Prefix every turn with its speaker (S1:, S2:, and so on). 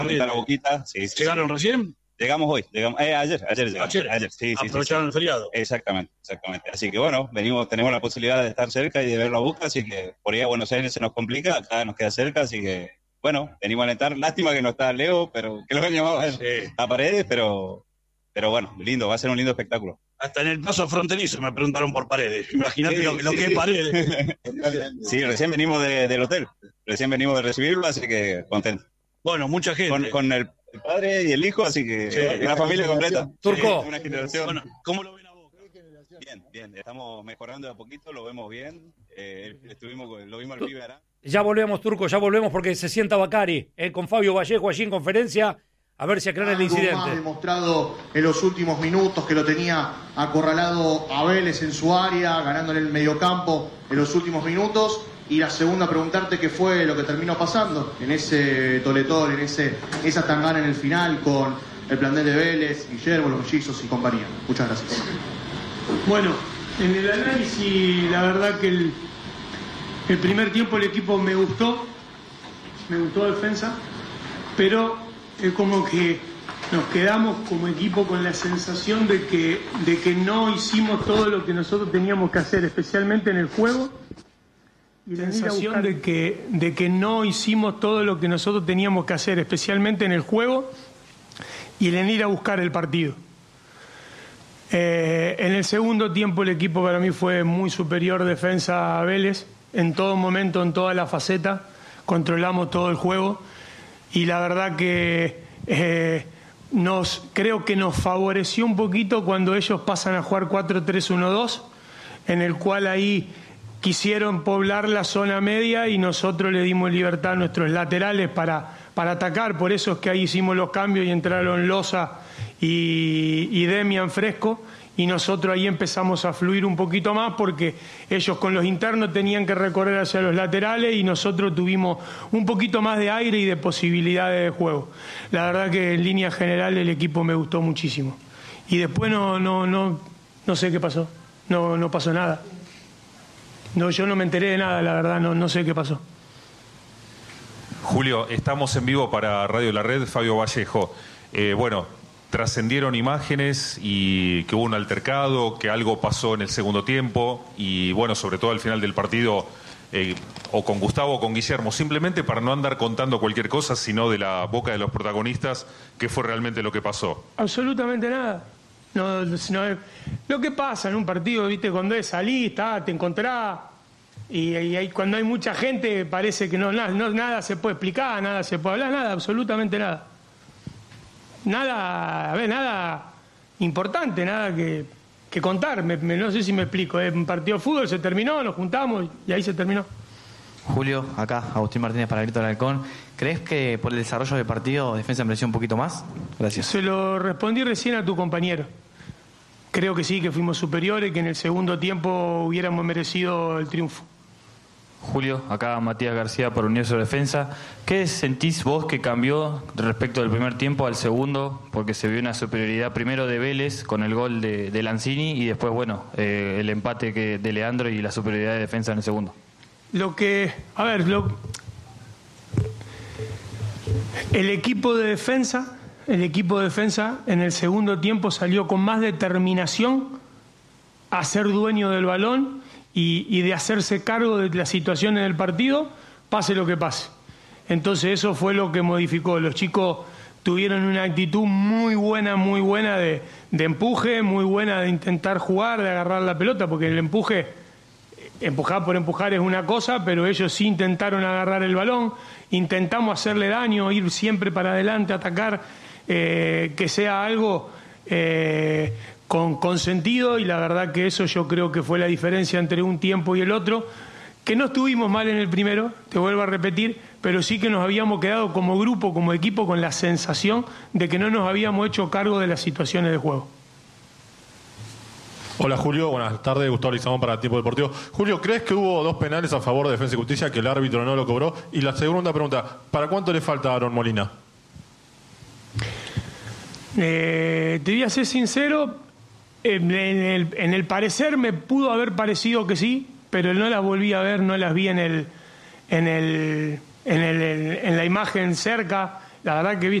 S1: a la Boquita. Sí, sí,
S2: ¿Llegaron recién?
S1: Llegamos hoy, ayer llegamos. Ayer, sí,
S2: aprovecharon el feriado.
S1: Exactamente. Así que bueno, tenemos la posibilidad de estar cerca y de ver la Boca, así que por ahí a Buenos Aires se nos complica, acá nos queda cerca, así que bueno, venimos a alentar. Lástima que no está Leo, pero que lo han llamado a Paredes, pero bueno, lindo, va a ser un lindo espectáculo.
S2: Hasta en el paso fronterizo me preguntaron por Paredes. Imagínate lo que es Paredes.
S1: Sí, recién venimos del hotel, recién venimos de recibirlo, así que contento.
S2: Bueno, mucha gente.
S1: Con el padre y el hijo, así que una familia completa.
S2: Turco.
S1: Una generación.
S2: Bueno, ¿cómo lo ven a vos?
S1: Bien, estamos mejorando de a poquito, lo vemos bien. Lo vimos al pibe Arán.
S3: Ya volvemos, Turco, ya volvemos porque se sienta Bacari con Fabio Vallejo allí en conferencia, a ver si aclaran el incidente.
S4: Más demostrado en los últimos minutos que lo tenía acorralado a Vélez en su área, ganándole el mediocampo en los últimos minutos. Y la segunda, preguntarte qué fue lo que terminó pasando en ese toletón, en esa tangana en el final con el plantel de Vélez, Guillermo, los mellizos y compañía. Muchas gracias.
S5: Bueno, en el análisis, la verdad que el primer tiempo el equipo me gustó defensa, pero es como que nos quedamos como equipo con la sensación de que no hicimos todo lo que nosotros teníamos que hacer, especialmente en el juego. Y la sensación de que no hicimos todo lo que nosotros teníamos que hacer, especialmente en el juego y en ir a buscar el partido. En el segundo tiempo el equipo para mí fue muy superior defensa a Vélez, en todo momento, en toda la faceta, controlamos todo el juego y la verdad que creo que nos favoreció un poquito cuando ellos pasan a jugar 4-3-1-2, en el cual ahí quisieron poblar la zona media y nosotros le dimos libertad a nuestros laterales para atacar, por eso es que ahí hicimos los cambios y entraron Loza y Demian Fresco, y nosotros ahí empezamos a fluir un poquito más porque ellos con los internos tenían que recorrer hacia los laterales y nosotros tuvimos un poquito más de aire y de posibilidades de juego. La verdad que en línea general el equipo me gustó muchísimo. Y después no sé qué pasó, no pasó nada. No, yo no me enteré de nada, la verdad, no sé qué pasó.
S6: Julio, estamos en vivo para Radio La Red, Fabio Vallejo. Bueno, trascendieron imágenes y que hubo un altercado, que algo pasó en el segundo tiempo y bueno, sobre todo al final del partido, o con Gustavo o con Guillermo, simplemente para no andar contando cualquier cosa, sino de la boca de los protagonistas, qué fue realmente lo que pasó.
S5: Absolutamente nada. No, lo que pasa en un partido, viste, cuando es salís, te encontrás y cuando hay mucha gente parece que nada se puede explicar, nada se puede hablar, nada, absolutamente nada. Nada importante, nada que contar. No sé si me explico. Un partido de fútbol se terminó, nos juntamos y ahí se terminó.
S7: Julio, acá Agustín Martínez para Grito del Halcón. ¿Crees que por el desarrollo del partido Defensa mereció un poquito más? Gracias.
S5: Se lo respondí recién a tu compañero. Creo que sí, que fuimos superiores, que en el segundo tiempo hubiéramos merecido el triunfo.
S8: Julio, acá Matías García por Unión sobre Defensa. ¿Qué sentís vos que cambió respecto del primer tiempo al segundo? Porque se vio una superioridad primero de Vélez con el gol de Lanzini y después, bueno, el empate de Leandro y la superioridad de defensa en el segundo.
S5: El equipo de defensa en el segundo tiempo salió con más determinación a ser dueño del balón y de hacerse cargo de las situaciones del partido, pase lo que pase. Entonces eso fue lo que modificó. Los chicos tuvieron una actitud muy buena de empuje, muy buena de intentar jugar, de agarrar la pelota, porque el empujar por empujar es una cosa, pero ellos sí intentaron agarrar el balón, intentamos hacerle daño, ir siempre para adelante, atacar, que sea algo con sentido, y la verdad que eso yo creo que fue la diferencia entre un tiempo y el otro, que no estuvimos mal en el primero, te vuelvo a repetir, pero sí que nos habíamos quedado como grupo, como equipo, con la sensación de que no nos habíamos hecho cargo de las situaciones de juego.
S9: Hola Julio, buenas tardes, Gustavo Lizamón para Tiempo Deportivo. Julio, ¿crees que hubo 2 penales a favor de Defensa y Justicia que el árbitro no lo cobró? Y la segunda pregunta, ¿para cuánto le falta a Aaron Molina?
S5: Te voy a ser sincero, en el parecer me pudo haber parecido que sí, pero no las volví a ver, no las vi en la imagen cerca, La verdad que